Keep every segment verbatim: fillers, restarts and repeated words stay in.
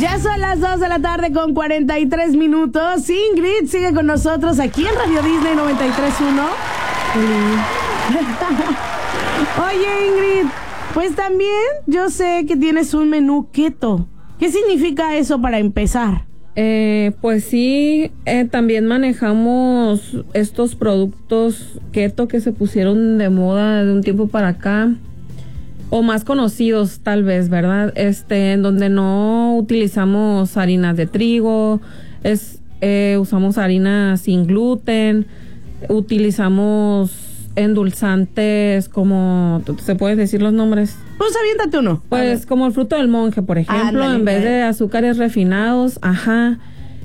Ya son las dos de la tarde con cuarenta y tres minutos. Ingrid sigue con nosotros aquí en Radio Disney noventa y tres punto uno. Oye, Ingrid, pues también yo sé que tienes un menú keto. ¿Qué significa eso para empezar? Eh, pues sí, eh, también manejamos estos productos keto que se pusieron de moda de un tiempo para acá, o más conocidos tal vez, ¿verdad? Este, en donde no utilizamos harinas de trigo, es, eh, usamos harina sin gluten, utilizamos endulzantes como, ¿se pueden decir los nombres? Pues aviéntate uno. Pues como el fruto del monje, por ejemplo, Ándale, en vez eh. de azúcares refinados, ajá,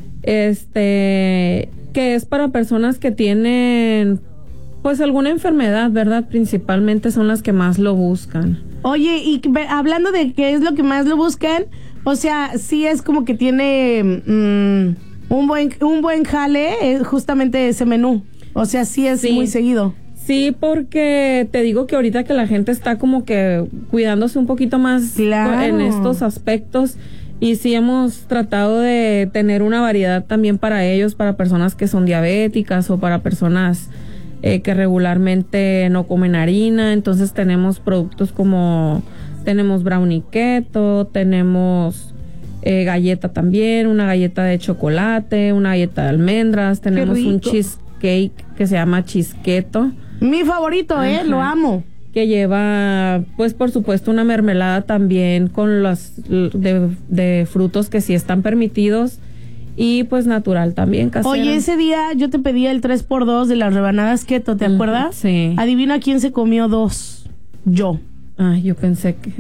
este, que es para personas que tienen, pues alguna enfermedad, ¿verdad? Principalmente son las que más lo buscan. Oye, y hablando de qué es lo que más lo buscan, o sea, sí es como que tiene mmm, un buen un buen jale, eh, justamente ese menú. O sea, sí es sí. muy seguido. Sí, porque te digo que ahorita que la gente está como que cuidándose un poquito más claro. en estos aspectos, y sí hemos tratado de tener una variedad también para ellos, para personas que son diabéticas o para personas eh, que regularmente no comen harina. Entonces tenemos productos como, tenemos brownie keto, tenemos eh, galleta también, una galleta de chocolate, una galleta de almendras, tenemos un cheesecake que se llama cheeseketo. Mi favorito, Ajá. eh, lo amo. Que lleva, pues por supuesto, una mermelada también con los de, de frutos que sí están permitidos y pues natural también, casero. Oye, ese día yo te pedí el tres por dos de las rebanadas keto, ¿te acuerdas? Sí. Adivina quién se comió dos. Yo. Ay, yo pensé que...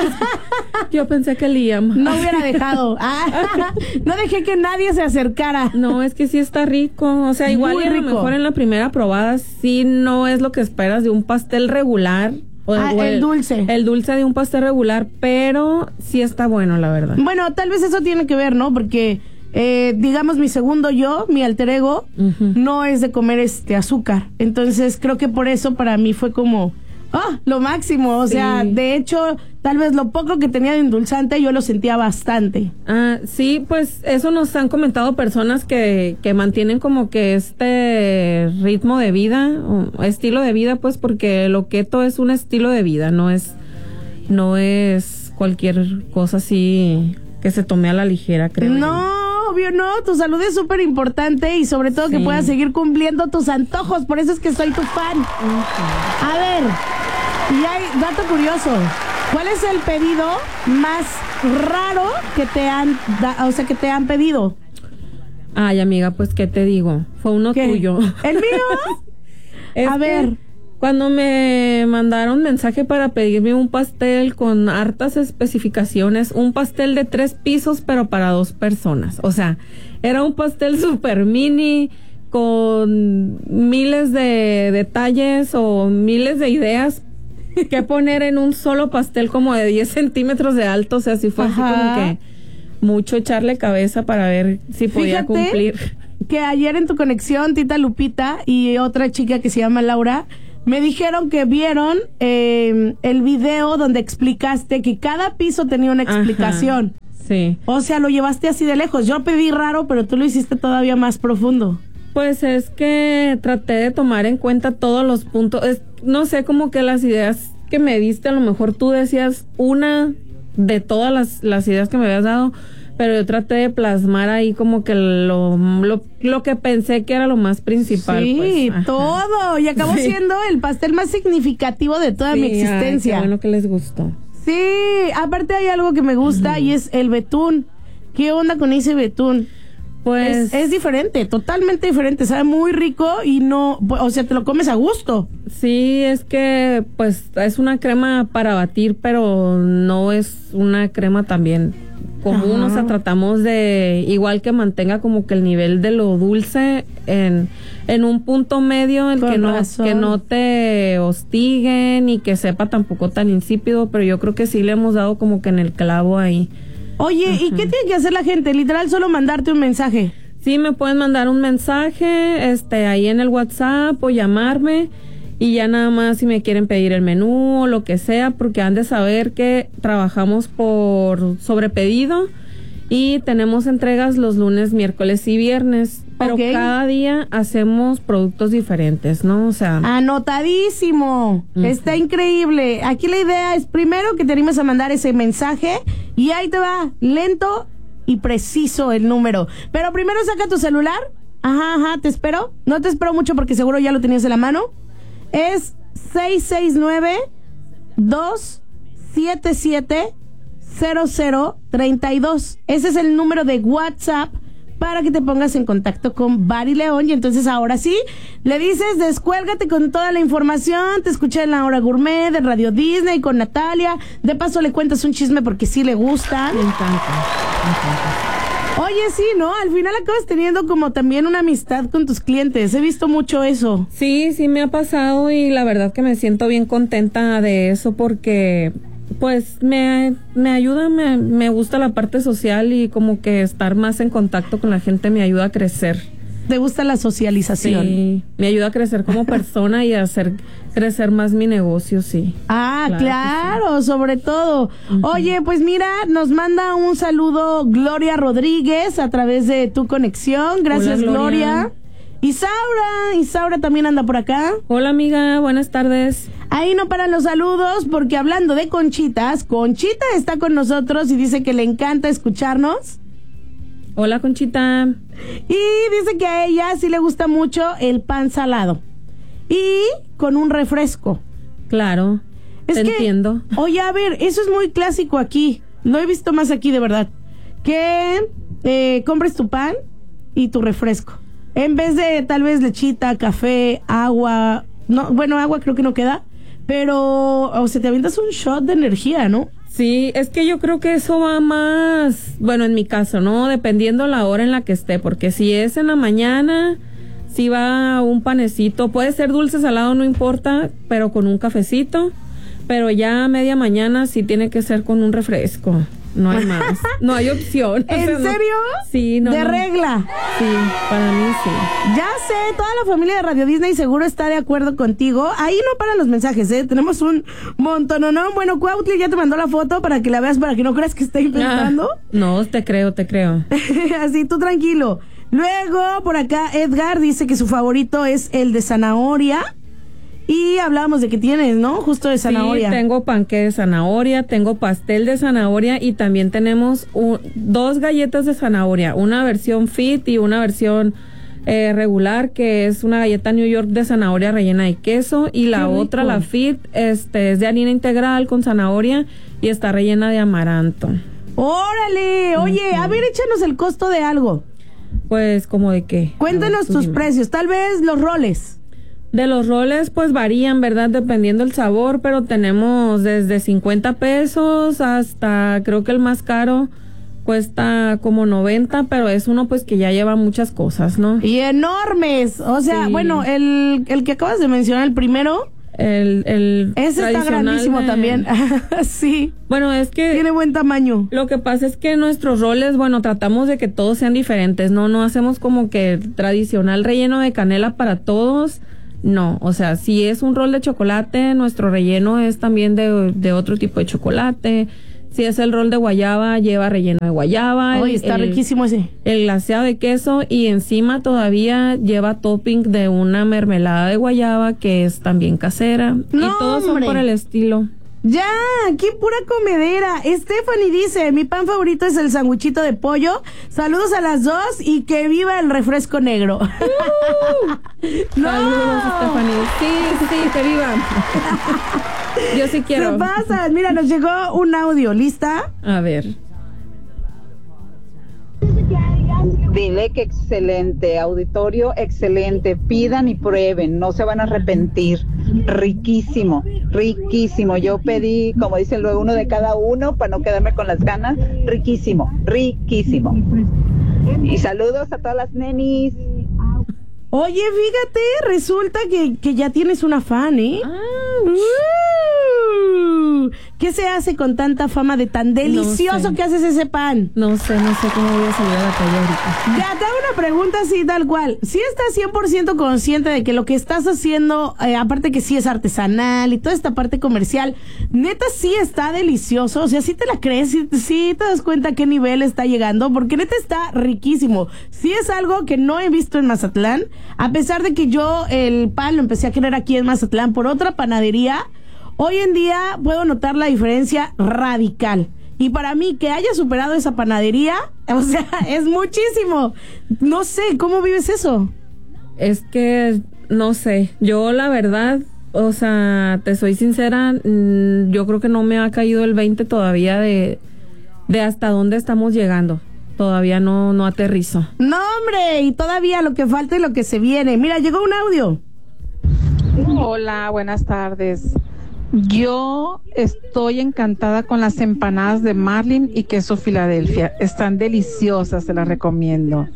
yo pensé que Liam. No hubiera dejado. Ah, no dejé que nadie se acercara. No, es que sí está rico. O sea, igual y a lo mejor en la primera probada sí no es lo que esperas de un pastel regular. O, ah, o el, el dulce. El dulce de un pastel regular, pero sí está bueno, la verdad. Bueno, tal vez eso tiene que ver, ¿no? Porque, eh, digamos, mi segundo yo, mi alter ego, uh-huh. no es de comer este azúcar. Entonces, creo que por eso para mí fue como... Ah, lo máximo, o sí. sea, de hecho, tal vez lo poco que tenía de endulzante yo lo sentía bastante. Ah, sí, pues eso nos han comentado personas que, que mantienen como que este ritmo de vida, o estilo de vida, pues porque lo keto es un estilo de vida, no es, no es cualquier cosa así que se tome a la ligera, creo. No. Obvio, no, tu salud es súper importante y sobre todo sí. que puedas seguir cumpliendo tus antojos, por eso es que soy tu fan. Uh-huh. A ver, y hay dato curioso, ¿cuál es el pedido más raro que te han, da, o sea, que te han pedido? Ay, amiga, pues, ¿qué te digo? Fue uno ¿Qué? tuyo. ¿El mío? es A ver. Cuando me mandaron mensaje para pedirme un pastel con hartas especificaciones, un pastel de tres pisos, pero para dos personas. O sea, era un pastel super mini, con miles de detalles o miles de ideas que poner en un solo pastel como de diez centímetros de alto. O sea, sí fue Ajá. así como que mucho echarle cabeza para ver si podía Fíjate cumplir. Que ayer en tu conexión, Tita Lupita y otra chica que se llama Laura... me dijeron que vieron eh, el video donde explicaste que cada piso tenía una explicación. Ajá, sí. O sea, lo llevaste así de lejos. Yo pedí raro, pero tú lo hiciste todavía más profundo. Pues es que traté de tomar en cuenta todos los puntos. Es, no sé, como que las ideas que me diste, a lo mejor tú decías una de todas las, las ideas que me habías dado, pero yo traté de plasmar ahí como que lo, lo, lo que pensé que era lo más principal. Sí, pues. todo. Y acabó sí. siendo el pastel más significativo de toda sí, mi existencia. Ay, qué bueno que les gustó. Sí, aparte hay algo que me gusta uh-huh. y es el betún. ¿Qué onda con ese betún? Pues es, es diferente, totalmente diferente, sabe muy rico y no, o sea, te lo comes a gusto. Sí, es que pues es una crema para batir, pero no es una crema también común. Ajá. O sea, tratamos de, igual que mantenga como que el nivel de lo dulce en, en un punto medio, el que no, que no te hostiguen y que sepa tampoco tan insípido, pero yo creo que sí le hemos dado como que en el clavo ahí. Oye, uh-huh. ¿y qué tiene que hacer la gente? Literal, solo mandarte un mensaje. Sí, me pueden mandar un mensaje, este, ahí en el WhatsApp o llamarme. Y ya nada más si me quieren pedir el menú o lo que sea, porque han de saber que trabajamos por sobrepedido Y tenemos entregas los lunes, miércoles y viernes. Pero Ok. cada día hacemos productos diferentes, ¿no? O sea... Anotadísimo. Ujú. Está increíble. Aquí la idea es primero que te animes a mandar ese mensaje y ahí te va, lento y preciso el número. Pero primero saca tu celular. Ajá, ajá, te espero. No te espero mucho porque seguro ya lo tenías en la mano. Es seis seis nueve, dos siete siete, cero cero tres dos. Ese es el número de WhatsApp para que te pongas en contacto con Bari León. Y entonces ahora sí, le dices, descuélgate con toda la información. Te escuché en la hora gourmet de Radio Disney con Natalia. De paso le cuentas un chisme porque sí le gusta. Me encanta, me encanta. Oye, sí, ¿no? Al final acabas teniendo como también una amistad con tus clientes. He visto mucho eso. Sí, sí me ha pasado y la verdad que me siento bien contenta de eso porque pues me, me ayuda, me, me gusta la parte social y como que estar más en contacto con la gente me ayuda a crecer. ¿Te gusta la socialización? Sí, me ayuda a crecer como persona y a hacer crecer más mi negocio, sí. Ah, Claro claro, sobre todo. Ujú. Oye, pues mira, nos manda un saludo Gloria Rodríguez a través de tu conexión. Gracias, Hola, Gloria. Gloria. Isaura, Isaura también anda por acá. Hola amiga, buenas tardes. Ahí no paran los saludos porque hablando de Conchitas, Conchita está con nosotros y dice que le encanta escucharnos. Hola Conchita. Y dice que a ella sí le gusta mucho el pan salado. Y con un refresco. Claro, Es te que, entiendo. Oye, a ver, eso es muy clásico aquí. Lo he visto más aquí, de verdad. Que eh, compres tu pan y tu refresco. En vez de tal vez lechita, café, agua. No, bueno, agua creo que no queda. Pero, o sea, te avientas un shot de energía, ¿no? Sí, es que yo creo que eso va más, bueno, en mi caso, ¿no? Dependiendo la hora en la que esté, porque si es en la mañana, si va un panecito, puede ser dulce, salado, no importa, pero con un cafecito, pero ya a media mañana sí tiene que ser con un refresco, no hay más, no hay opción. ¿En O sea, no- serio? Sí, no. De no. regla. Sí, para mí sí. Ya sé, toda la familia de Radio Disney seguro está de acuerdo contigo. Ahí no paran los mensajes, ¿eh? Tenemos un montón, ¿no? Bueno, Cuautli ya te mandó la foto para que la veas, para que no creas que está inventando. Ah, no, te creo, te creo. Así, tú tranquilo. Luego, por acá, Edgar dice que su favorito es el de zanahoria. Y hablábamos de que tienes, ¿no? Justo de zanahoria. Sí, tengo panqué de zanahoria, tengo pastel de zanahoria y también tenemos un- dos galletas de zanahoria, una versión fit y una versión eh, regular, que es una galleta New York de zanahoria rellena de queso, y la Qué rico. otra, la fit, este, es de harina integral con zanahoria y está rellena de amaranto. ¡Órale! Oye, a ver, échanos el costo de algo. Pues, ¿como de qué? Cuéntanos A ver, tú tus dime. precios, tal vez los roles. De los roles, pues varían, ¿verdad? Dependiendo el sabor, pero tenemos desde cincuenta pesos hasta, creo que el más caro cuesta como noventa, pero es uno pues que ya lleva muchas cosas, ¿no? Y enormes. O sea, Sí. bueno, el, el que acabas de mencionar, el primero, El, el ese está tradicional grandísimo de- también. Sí, Bueno, es que tiene buen tamaño. lo que pasa es que nuestros roles, bueno, tratamos de que todos sean diferentes, ¿no? No hacemos como que tradicional relleno de canela para todos. No, o sea, si es un rol de chocolate, nuestro relleno es también de, de otro tipo de chocolate. Si es el rol de guayaba, lleva relleno de guayaba. Oye, el- está el- riquísimo ese. El glaseado de queso, y encima todavía lleva topping de una mermelada de guayaba que es también casera. ¡No, y todos son hombre! por el estilo. Ya, qué pura comedera. Stephanie dice, mi pan favorito es el sandwichito de pollo. Saludos a las dos y que viva el refresco negro. ¡No! Saludos, Stephanie. Sí, sí, que viva. Yo sí Se quiero. pasan. Mira, nos llegó un audio. ¿Lista? A ver. Dile que excelente, auditorio excelente, pidan y prueben, no se van a arrepentir, riquísimo, riquísimo, yo pedí, como dice luego, uno de cada uno para no quedarme con las ganas, riquísimo, riquísimo. Y saludos a todas las nenis. Oye, fíjate, resulta que, que ya tienes una fan, ¿eh? Uh, ¿Qué se hace con tanta fama de tan delicioso sé. que haces ese pan? No sé, no sé cómo voy a salir a la calle ahorita. Ya, te hago una una pregunta así tal cual. ¿Sí estás cien por ciento consciente de que lo que estás haciendo, eh, aparte que sí es artesanal y toda esta parte comercial, neta sí está delicioso? O sea, ¿sí te la crees? ¿Sí, sí te das cuenta a qué nivel está llegando? Porque neta está riquísimo. Sí es algo que no he visto en Mazatlán, a pesar de que yo el pan lo empecé a querer aquí en Mazatlán por otra panadería. Hoy en día puedo notar la diferencia radical. Y para mí, que haya superado esa panadería, o sea, es muchísimo. No sé, ¿cómo vives eso? Es que, no sé, yo la verdad, o sea, te soy sincera, yo creo que no me ha caído el veinte todavía de, de hasta dónde estamos llegando. Todavía no, no aterrizo. No, hombre, y todavía lo que falta y lo que se viene. Mira, llegó un audio. Hola, buenas tardes. Yo estoy encantada con las empanadas de Marlin y queso Filadelfia. Están deliciosas, te las recomiendo.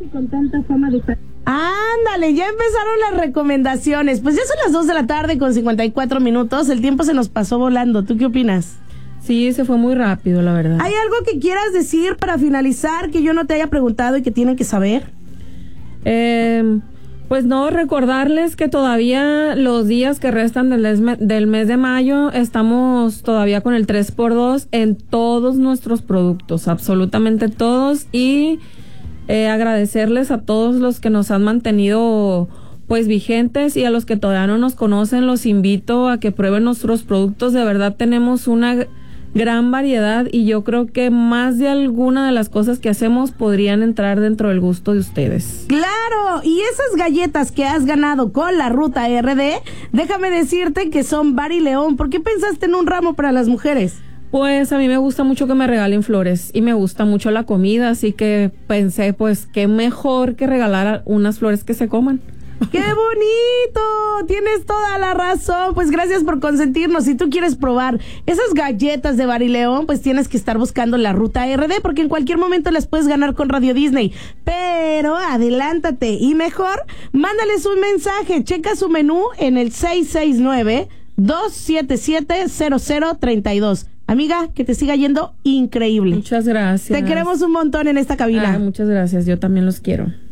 Ándale, ya empezaron las recomendaciones. Pues ya son las dos de la tarde con cincuenta y cuatro minutos. El tiempo se nos pasó volando. ¿Tú qué opinas? Sí, se fue muy rápido, la verdad. ¿Hay algo que quieras decir para finalizar que yo no te haya preguntado y que tienen que saber? Eh... Pues no, recordarles que todavía los días que restan del, esme, del mes de mayo estamos todavía con el tres por dos en todos nuestros productos, absolutamente todos, y eh, agradecerles a todos los que nos han mantenido pues vigentes, y a los que todavía no nos conocen los invito a que prueben nuestros productos. De verdad tenemos una gran variedad y yo creo que más de alguna de las cosas que hacemos podrían entrar dentro del gusto de ustedes. ¡Claro! Y esas galletas que has ganado con la Ruta R D, déjame decirte que son Bari León. ¿Por qué pensaste en un ramo para las mujeres? Pues a mí me gusta mucho que me regalen flores y me gusta mucho la comida, así que pensé, pues, qué mejor que regalar unas flores que se coman. ¡Qué bonito! Tienes toda la razón. Pues gracias por consentirnos. Si tú quieres probar esas galletas de Bari León, pues tienes que estar buscando la Ruta R D, porque en cualquier momento las puedes ganar con Radio Disney. Pero adelántate y mejor, mándales un mensaje. Checa su menú en el seis seis nueve, dos siete siete, cero cero tres dos. Amiga, que te siga yendo increíble. Muchas gracias. Te queremos un montón en esta cabina. Ah, muchas gracias. Yo también los quiero.